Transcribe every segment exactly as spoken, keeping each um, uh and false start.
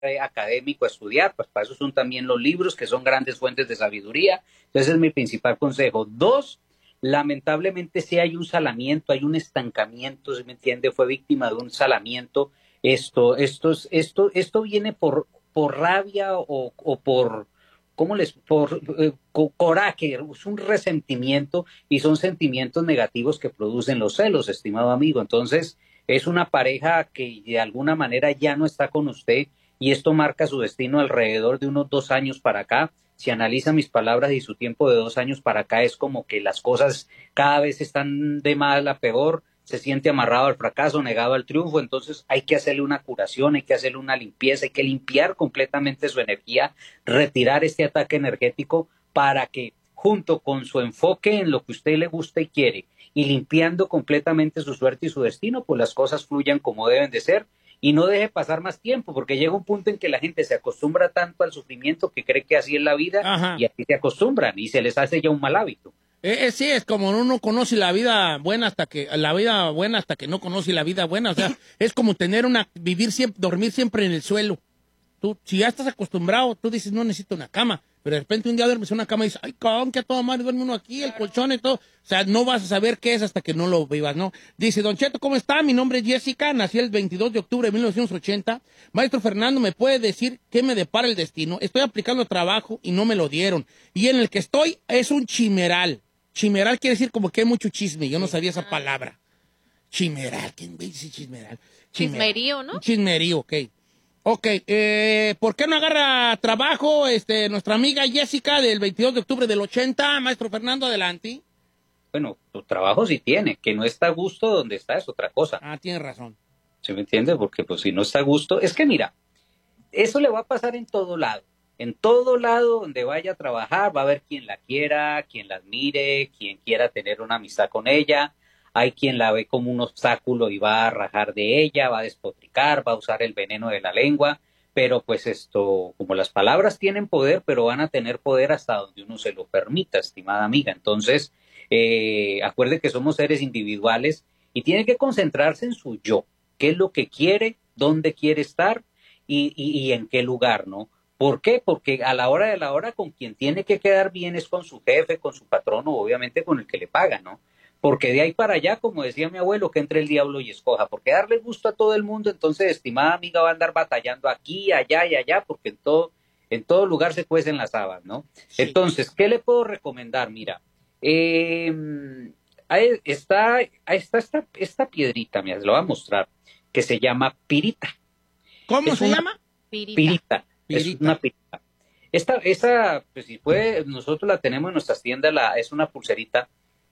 eh, académico a estudiar, pues para eso son también los libros, que son grandes fuentes de sabiduría. Entonces es mi principal consejo. Dos, lamentablemente sí hay un salamiento, hay un estancamiento, ¿se me entiende? Fue víctima de un salamiento. Esto, esto, esto, esto viene por, por rabia o, o por, ¿cómo les? Por eh, co- coraje, es un resentimiento y son sentimientos negativos que producen los celos, estimado amigo. Entonces, es una pareja que de alguna manera ya no está con usted y esto marca su destino alrededor de unos dos años para acá. Si analiza mis palabras y su tiempo de dos años para acá es como que las cosas cada vez están de mal a peor, se siente amarrado al fracaso, negado al triunfo, entonces hay que hacerle una curación, hay que hacerle una limpieza, hay que limpiar completamente su energía, retirar este ataque energético para que junto con su enfoque en lo que a usted le gusta y quiere y limpiando completamente su suerte y su destino, pues las cosas fluyan como deben de ser y no deje pasar más tiempo, porque llega un punto en que la gente se acostumbra tanto al sufrimiento que cree que así es la vida Ajá. y así se acostumbran y se les hace ya un mal hábito. Eh, eh, sí, es como uno conoce la vida buena hasta que, la vida buena hasta que no conoce la vida buena. O sea, es como tener una, vivir siempre, dormir siempre en el suelo. Tú, si ya estás acostumbrado, tú dices, no necesito una cama. Pero de repente un día duermes en una cama y dices, ay, cabrón, que a toda madre duerme uno aquí, el colchón y todo. O sea, no vas a saber qué es hasta que no lo vivas, ¿no? Dice, Don Cheto, ¿cómo está? Mi nombre es Jessica, nací el veintidós de octubre de mil novecientos ochenta. Maestro Fernando, ¿me puede decir qué me depara el destino? Estoy aplicando trabajo y no me lo dieron. Y en el que estoy es un chimeral. Chimeral quiere decir como que hay mucho chisme. Yo no sabía esa palabra. Chimeral. ¿Quién dice chismeral? Chimeral. Chismerío, ¿no? Chismerío, ok. Ok, eh, ¿por qué no agarra trabajo este, nuestra amiga Jessica del veintidós de octubre del ochenta? Maestro Fernando, adelante. Bueno, tu trabajo sí tiene, que no está a gusto donde está es otra cosa. Ah, tiene razón. ¿Se me entiende? Porque pues si no está a gusto, es que mira, eso le va a pasar en todo lado. En todo lado donde vaya a trabajar va a haber quien la quiera, quien la admire, quien quiera tener una amistad con ella. Hay quien la ve como un obstáculo y va a rajar de ella, va a despotricar, va a usar el veneno de la lengua. Pero pues esto, como las palabras tienen poder, pero van a tener poder hasta donde uno se lo permita, estimada amiga. Entonces, eh, acuerde que somos seres individuales y tiene que concentrarse en su yo. ¿Qué es lo que quiere? ¿Dónde quiere estar? Y, y, y en qué lugar, ¿no? ¿Por qué? Porque a la hora de la hora con quien tiene que quedar bien es con su jefe, con su patrono, obviamente con el que le paga, ¿no? Porque de ahí para allá, como decía mi abuelo, que entre el diablo y escoja, porque darle gusto a todo el mundo, entonces, estimada amiga, va a andar batallando aquí, allá y allá, porque en todo, en todo lugar se cuecen las habas, ¿no? Sí. Entonces, ¿qué le puedo recomendar? Mira, eh, ahí está, ahí está esta, esta piedrita, mira, se lo voy a mostrar, que se llama pirita. ¿Cómo es se una llama? Pirita. Pirita. Pirita. Es una pirita. Esta, esa, pues si puede, nosotros la tenemos en nuestras tiendas, la, es una pulserita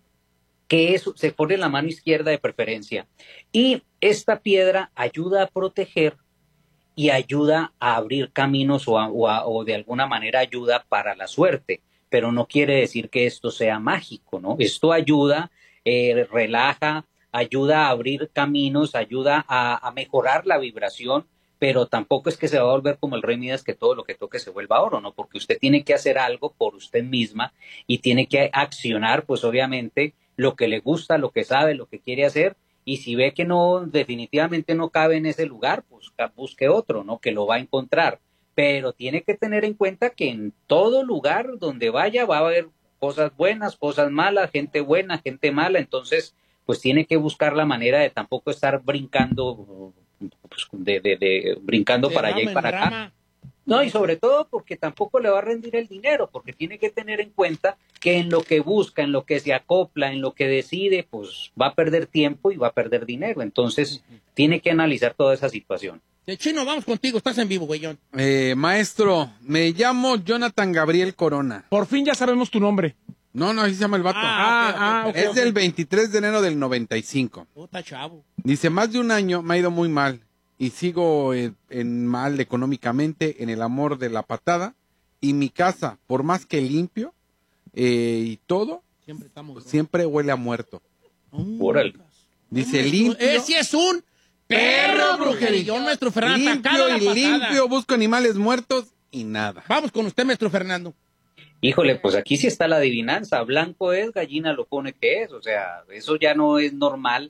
que es, se pone en la mano izquierda de preferencia. Y esta piedra ayuda a proteger y ayuda a abrir caminos o, a, o, a, o de alguna manera ayuda para la suerte. Pero no quiere decir que esto sea mágico, ¿no? Esto ayuda, eh, relaja, ayuda a abrir caminos, ayuda a, a mejorar la vibración, pero tampoco es que se va a volver como el rey Midas, que todo lo que toque se vuelva oro, ¿no? Porque usted tiene que hacer algo por usted misma y tiene que accionar, pues obviamente, lo que le gusta, lo que sabe, lo que quiere hacer, y si ve que no, definitivamente no cabe en ese lugar, pues busque otro, ¿no? Que lo va a encontrar. Pero tiene que tener en cuenta que en todo lugar donde vaya va a haber cosas buenas, cosas malas, gente buena, gente mala, entonces pues tiene que buscar la manera de tampoco estar brincando, pues, de, de, de, brincando de para allá y para acá. Rama. No, y sobre todo porque tampoco le va a rendir el dinero, porque tiene que tener en cuenta que en lo que busca, en lo que se acopla, en lo que decide, pues va a perder tiempo y va a perder dinero. Entonces, uh-huh. tiene que analizar toda esa situación. De Chino, vamos contigo, estás en vivo, güeyón. Eh, maestro, me llamo Jonathan Gabriel Corona. Por fin ya sabemos tu nombre. No, no, así se llama el vato. Ah, okay, ah, okay, es okay. del veintitrés de enero del noventa y cinco. Puta chavo. Dice, más de un año me ha ido muy mal y sigo en, en mal económicamente, en el amor de la patada, y mi casa, por más que limpio eh, y todo, siempre, estamos siempre huele a muerto. Uh, Dice, limpio. Ese es un perro brujería, maestro Fernando. Limpio y limpio, busco animales muertos y nada. Vamos con usted, maestro Fernando. Híjole, pues aquí sí está la adivinanza. Blanco es, gallina lo pone que es. O sea, eso ya no es normal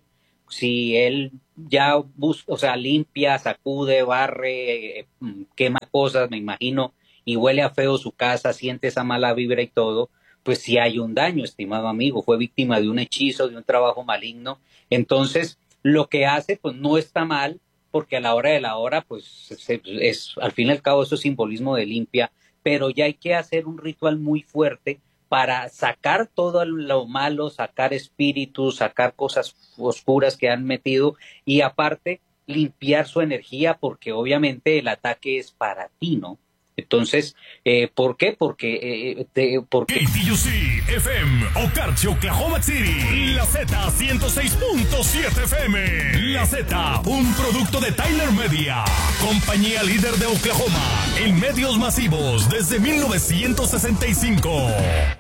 si él ya busca, o sea, limpia, sacude, barre, eh, quema cosas, me imagino, y huele a feo su casa, siente esa mala vibra y todo, pues sí hay un daño, estimado amigo, fue víctima de un hechizo, de un trabajo maligno. Entonces, lo que hace, pues no está mal, porque a la hora de la hora, pues se, es, al fin y al cabo, eso es simbolismo de limpia, pero ya hay que hacer un ritual muy fuerte para sacar todo lo malo, sacar espíritus, sacar cosas oscuras que han metido y aparte limpiar su energía, porque obviamente el ataque es para ti, ¿no? Entonces, eh, ¿por qué? Porque... Eh, te, porque... K T U C F M, Okarche, Oklahoma City. La Z ciento seis punto siete F M. La Z, un producto de Tyler Media. Compañía líder de Oklahoma en medios masivos desde mil novecientos sesenta y cinco.